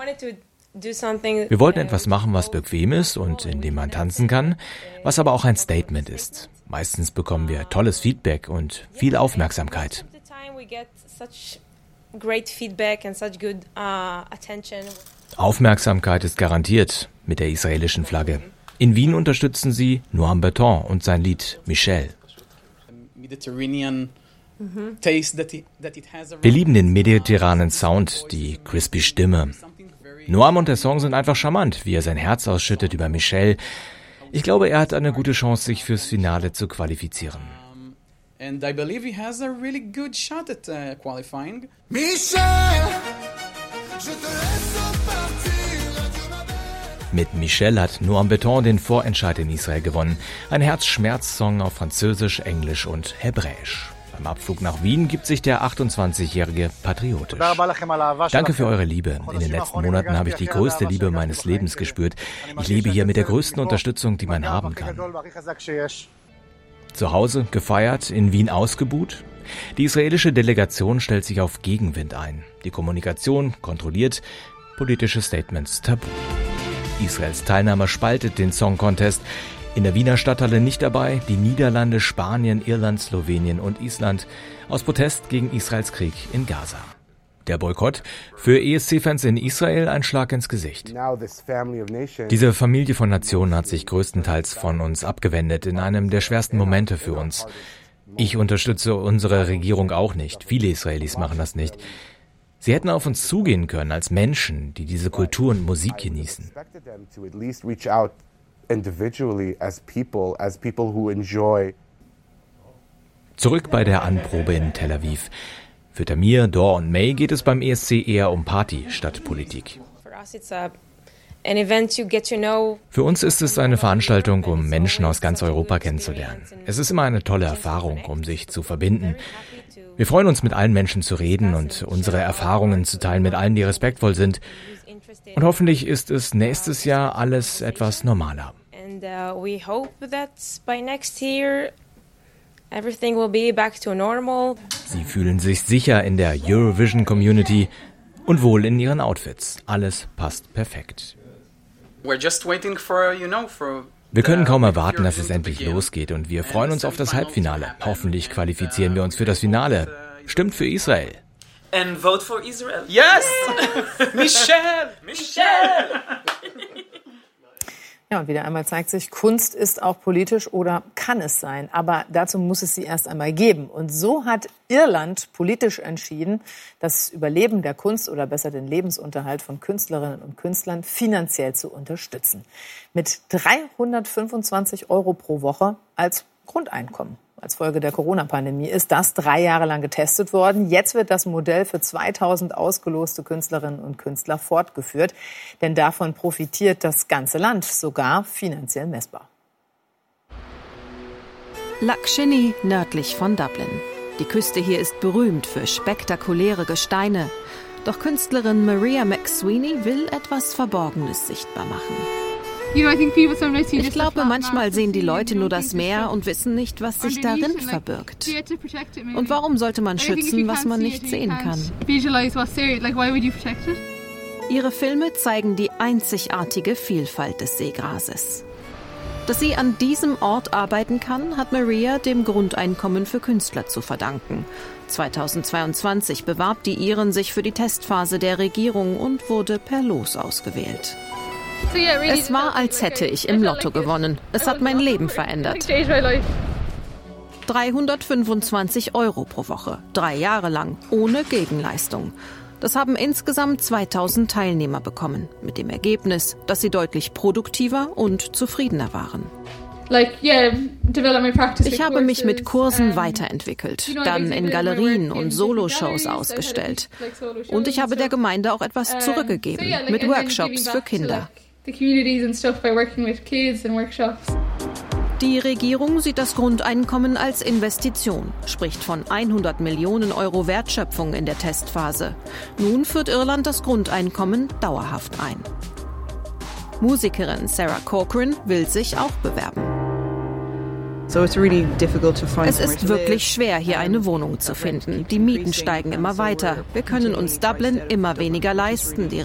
Wir wollten etwas machen, was bequem ist und in dem man tanzen kann, was aber auch ein Statement ist. Meistens bekommen wir tolles Feedback und viel Aufmerksamkeit. Aufmerksamkeit ist garantiert mit der israelischen Flagge. In Wien unterstützen sie Noam Beton und sein Lied Michel. Wir lieben den mediterranen Sound, die crispy Stimme. Noam und der Song sind einfach charmant, wie er sein Herz ausschüttet über Michel. Ich glaube, er hat eine gute Chance, sich fürs Finale zu qualifizieren. And I believe he has a really good shot at qualifying. Mit Michel hat Noam Beton den Vorentscheid in Israel gewonnen. Ein Herzschmerz-Song auf Französisch, Englisch und Hebräisch. Beim Abflug nach Wien gibt sich der 28-Jährige patriotisch. Danke für eure Liebe. In den letzten Monaten habe ich die größte Liebe meines Lebens gespürt. Ich lebe hier mit der größten Unterstützung, die man haben kann. Zu Hause gefeiert, in Wien ausgebuht? Die israelische Delegation stellt sich auf Gegenwind ein. Die Kommunikation kontrolliert, politische Statements tabu. Israels Teilnahme spaltet den Song Contest. In der Wiener Stadthalle nicht dabei die Niederlande, Spanien, Irland, Slowenien und Island aus Protest gegen Israels Krieg in Gaza. Der Boykott für ESC-Fans in Israel ein Schlag ins Gesicht. Diese Familie von Nationen hat sich größtenteils von uns abgewendet in einem der schwersten Momente für uns. Ich unterstütze unsere Regierung auch nicht. Viele Israelis machen das nicht. Sie hätten auf uns zugehen können als Menschen, die diese Kultur und Musik genießen. Zurück bei der Anprobe in Tel Aviv. Für Tamir, Dor und May geht es beim ESC eher um Party statt Politik. Für uns ist es eine Veranstaltung, um Menschen aus ganz Europa kennenzulernen. Es ist immer eine tolle Erfahrung, um sich zu verbinden. Wir freuen uns, mit allen Menschen zu reden und unsere Erfahrungen zu teilen mit allen, die respektvoll sind. Und hoffentlich ist es nächstes Jahr alles etwas normaler. Sie fühlen sich sicher in der Eurovision-Community und wohl in ihren Outfits. Alles passt perfekt. Wir können kaum erwarten, dass es endlich losgeht und wir freuen uns auf das Halbfinale. Hoffentlich qualifizieren wir uns für das Finale. Stimmt für Israel. And vote for Israel. Yes! Michel! Ja, und wieder einmal zeigt sich, Kunst ist auch politisch oder kann es sein. Aber dazu muss es sie erst einmal geben. Und so hat Irland politisch entschieden, das Überleben der Kunst oder besser den Lebensunterhalt von Künstlerinnen und Künstlern finanziell zu unterstützen. Mit 325 € pro Woche als Grundeinkommen. Als Folge der Corona-Pandemie ist das 3 Jahre lang getestet worden. Jetzt wird das Modell für 2000 ausgeloste Künstlerinnen und Künstler fortgeführt. Denn davon profitiert das ganze Land, sogar finanziell messbar. Lough nördlich von Dublin. Die Küste hier ist berühmt für spektakuläre Gesteine. Doch Künstlerin Maria McSweeney will etwas Verborgenes sichtbar machen. Ich glaube, manchmal sehen die Leute nur das Meer und wissen nicht, was sich darin verbirgt. Und warum sollte man schützen, was man nicht sehen kann? Ihre Filme zeigen die einzigartige Vielfalt des Seegrases. Dass sie an diesem Ort arbeiten kann, hat Maria dem Grundeinkommen für Künstler zu verdanken. 2022 bewarb die Iren sich für die Testphase der Regierung und wurde per Los ausgewählt. Es war, als hätte ich im Lotto gewonnen. Es hat mein Leben verändert. 325 € pro Woche, 3 Jahre lang, ohne Gegenleistung. Das haben insgesamt 2000 Teilnehmer bekommen, mit dem Ergebnis, dass sie deutlich produktiver und zufriedener waren. Ich habe mich mit Kursen weiterentwickelt, dann in Galerien und Soloshows ausgestellt. Und ich habe der Gemeinde auch etwas zurückgegeben, mit Workshops für Kinder. Die Regierung sieht das Grundeinkommen als Investition, spricht von 100 Millionen € Wertschöpfung in der Testphase. Nun führt Irland das Grundeinkommen dauerhaft ein. Musikerin Sarah Corcoran will sich auch bewerben. Es ist wirklich schwer, hier eine Wohnung zu finden. Die Mieten steigen immer weiter. Wir können uns Dublin immer weniger leisten. Die